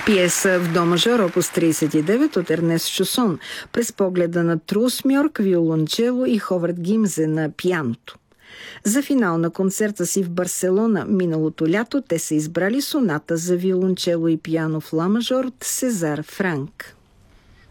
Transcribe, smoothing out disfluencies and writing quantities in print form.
Пиеса в до мажор, опус 39 от Ернест Шосон, през погледа на Трус Мьорк, виолончело и Ховард Гимзе на пианото. За финал на концерта си в Барселона миналото лято те са избрали соната за виолончело и пиано в ла мажор от Сезар Франк.